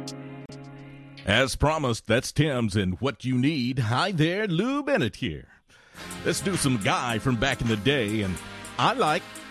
As promised, that's Tim's and What You Need. Hi there, Lou Bennett here. Let's do some Guy from back in the day, and I like